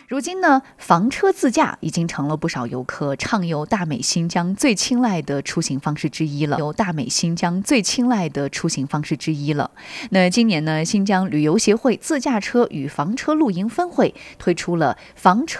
如今呢，房车自驾已经成了不少游客畅游大美新疆最青睐的出行方式之一了。那今年呢，新疆旅游协会自驾车与房车露营分会推出了房车